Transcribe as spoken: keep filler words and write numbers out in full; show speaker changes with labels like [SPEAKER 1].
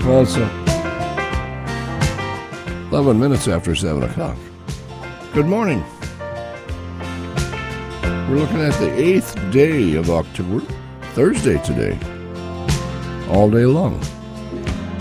[SPEAKER 1] Well, it's uh, eleven minutes after seven o'clock. Good morning. We're looking at the eighth day of October, Thursday today, all day long.